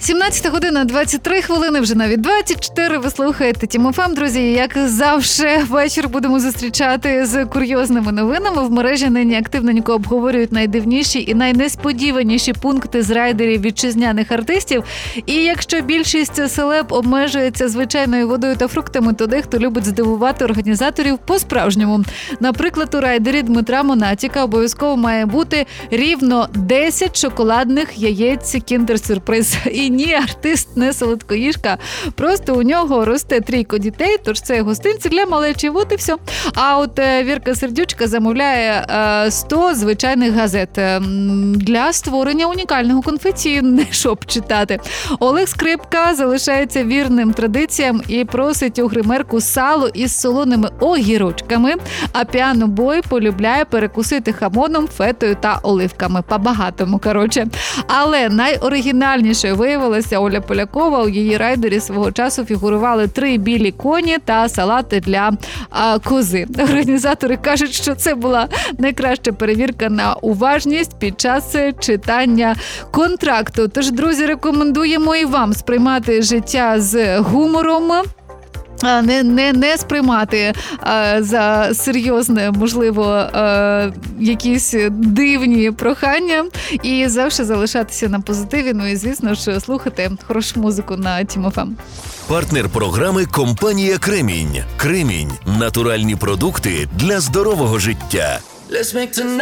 17 година 23 хвилини, вже навіть 24. Ви слухаєте Тім ФМ, друзі. Як завжди, вечір будемо зустрічати з курйозними новинами. В мережі нині активненько обговорюють найдивніші і найнесподіваніші пункти з райдерів вітчизняних артистів. І якщо більшість селеб обмежується звичайною водою та фруктами, то дехто любить здивувати організаторів по-справжньому. Наприклад, у райдері Дмитра Монатіка обов'язково має бути рівно 10 шоколадних яєць кіндер-сюрприз. І ні, артист не солодкоїжка, просто у нього росте 3 дітей, тож це гостинці для малечі, от і все. А от Вірка Сердючка замовляє 100 звичайних газет для створення унікального конфеті, не щоб читати. Олег Скрипка залишається вірним традиціям і просить у гримерку сало із солоними огірочками, а піано-бой полюбляє перекусити хамоном, фетою та оливками. По-багатому, коротше. Але найоригінальнішою виявилася Оля Полякова. У її райдері свого часу фігурували 3 білі коні та салати для кози. Організатори кажуть, що це була найкраща перевірка на уважність під час читання контракту. Тож, друзі, рекомендуємо і вам сприймати життя з гумором, не сприймати за серйозне, можливо, якісь дивні прохання і завжди залишатися на позитиві. Ну і, звісно ж, слухати хорошу музику на Тім ФМ. Партнер програми – компанія «Кремінь». «Кремінь» – натуральні продукти для здорового життя.